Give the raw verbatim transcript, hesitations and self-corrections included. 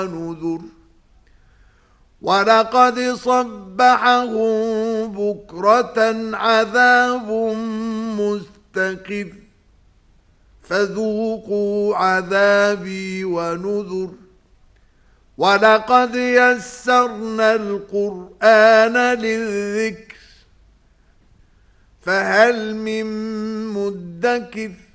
نذر ولقد صبحهم بكرة عذاب مستقر فذوقوا عذابي ونذر ولقد يسرنا القرآن للذكر فهل من مدكر